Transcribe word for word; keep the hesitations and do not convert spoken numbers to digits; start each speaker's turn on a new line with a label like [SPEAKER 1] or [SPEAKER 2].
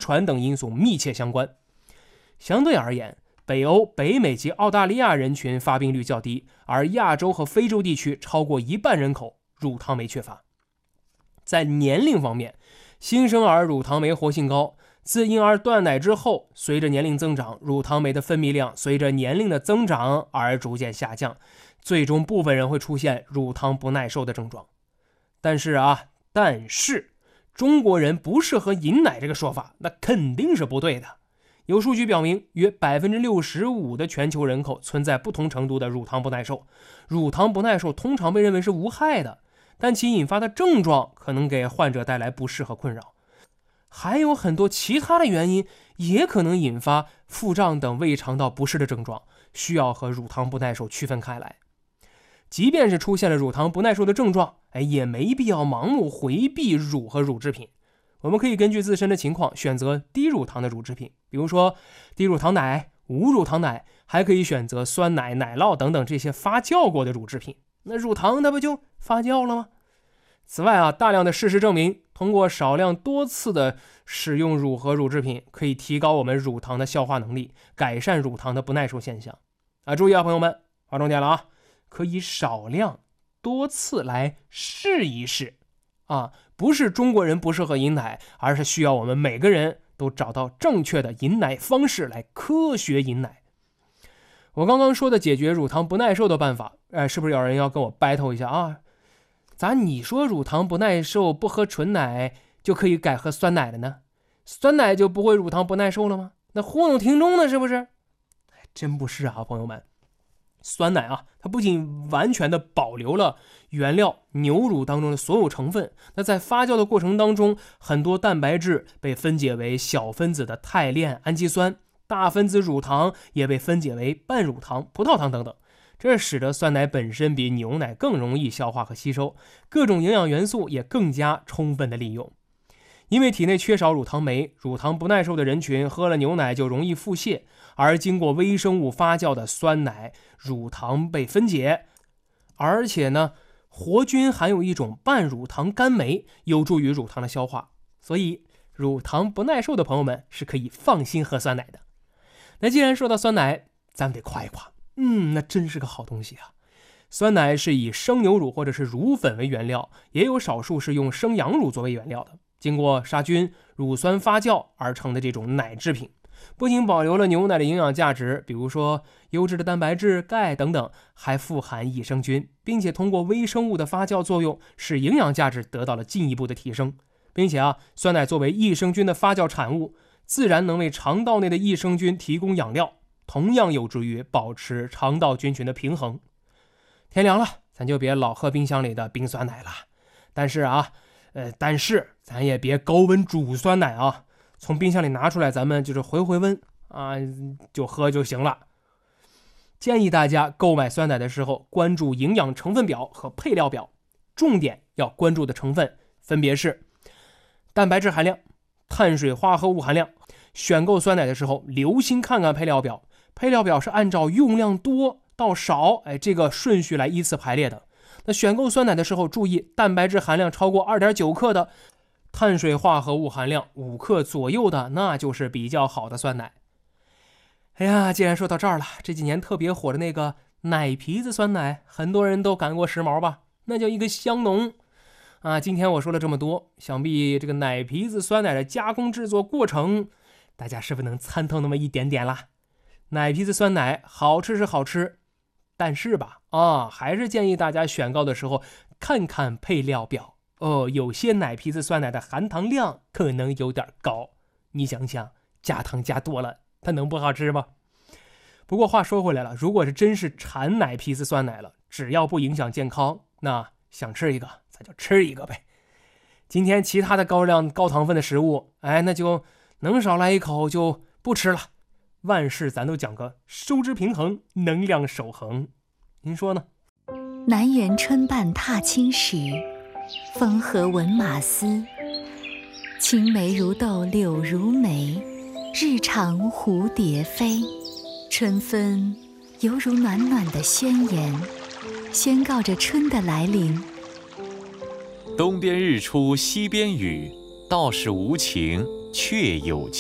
[SPEAKER 1] 传等因素密切相关。相对而言，北欧、北美及澳大利亚人群发病率较低，而亚洲和非洲地区超过一半人口乳糖酶缺乏。在年龄方面，新生儿乳糖酶活性高，自婴儿断奶之后，随着年龄增长，乳糖酶的分泌量随着年龄的增长而逐渐下降，最终部分人会出现乳糖不耐受的症状。但是啊，但是中国人不适合饮奶这个说法，那肯定是不对的。有数据表明，约 百分之六十五 的全球人口存在不同程度的乳糖不耐受。乳糖不耐受通常被认为是无害的，但其引发的症状可能给患者带来不适和困扰。还有很多其他的原因也可能引发腹胀等胃肠道不适的症状，需要和乳糖不耐受区分开来。即便是出现了乳糖不耐受的症状，哎，也没必要盲目回避乳和乳制品。我们可以根据自身的情况选择低乳糖的乳制品，比如说低乳糖奶、无乳糖奶，还可以选择酸奶、奶酪等等这些发酵过的乳制品。那乳糖它不就发酵了吗？此外啊，大量的事实证明，通过少量多次的使用乳和乳制品，可以提高我们乳糖的消化能力，改善乳糖的不耐受现象。啊，注意啊，朋友们，划重点了啊，可以少量多次来试一试啊，不是中国人不适合饮奶，而是需要我们每个人都找到正确的饮奶方式来科学饮奶。我刚刚说的解决乳糖不耐受的办法，哎，是不是有人要跟我 battle 一下啊？咋你说乳糖不耐受不喝纯奶就可以改喝酸奶了呢？酸奶就不会乳糖不耐受了吗？那糊弄听众呢是不是？真不是啊，朋友们。酸奶啊，它不仅完全的保留了原料牛乳当中的所有成分，那在发酵的过程当中，很多蛋白质被分解为小分子的肽链氨基酸，大分子乳糖也被分解为半乳糖、葡萄糖等等。这使得酸奶本身比牛奶更容易消化和吸收，各种营养元素也更加充分的利用。因为体内缺少乳糖酶，乳糖不耐受的人群喝了牛奶就容易腹泻，而经过微生物发酵的酸奶，乳糖被分解，而且呢，活菌含有一种半乳糖苷酶，有助于乳糖的消化，所以乳糖不耐受的朋友们是可以放心喝酸奶的。那既然说到酸奶，咱们得夸一夸，嗯，那真是个好东西啊。酸奶是以生牛乳或者是乳粉为原料，也有少数是用生羊乳作为原料的，经过杀菌、乳酸发酵而成的这种奶制品，不仅保留了牛奶的营养价值，比如说优质的蛋白质、钙等等，还富含益生菌，并且通过微生物的发酵作用，使营养价值得到了进一步的提升。并且啊，酸奶作为益生菌的发酵产物，自然能为肠道内的益生菌提供养料，同样有助于保持肠道菌群的平衡。天凉了，咱就别老喝冰箱里的冰酸奶了。但是啊，呃，但是咱也别高温煮酸奶啊，从冰箱里拿出来，咱们就是回回温啊，就喝就行了。建议大家购买酸奶的时候，关注营养成分表和配料表，重点要关注的成分分别是蛋白质含量、碳水化合物含量。选购酸奶的时候，留心看看配料表，配料表是按照用量多到少，哎，这个顺序来依次排列的。那选购酸奶的时候，注意蛋白质含量超过 二点九 克的，碳水化合物含量五克左右的，那就是比较好的酸奶。哎呀，既然说到这儿了，这几年特别火的那个奶皮子酸奶，很多人都赶过时髦吧？那叫一个香浓啊！今天我说了这么多，想必这个奶皮子酸奶的加工制作过程，大家是不是能参透那么一点点啦？奶皮子酸奶好吃是好吃，但是吧，啊，还是建议大家选购的时候看看配料表哦。有些奶皮子酸奶的含糖量可能有点高，你想想，加糖加多了，它能不好吃吗？不过话说回来了，如果是真是馋奶皮子酸奶了，只要不影响健康，那想吃一个咱就吃一个呗。今天其他的高量高糖分的食物，哎，那就能少来一口就不吃了。万事咱都讲个收支平衡，能量守恒，您说呢？
[SPEAKER 2] 南园春半踏青时，风和闻马嘶。青梅如豆柳如眉，日长蝴蝶飞。春分犹如暖暖的宣言，宣告着春的来临。
[SPEAKER 3] 东边日出西边雨，道是无晴却有晴。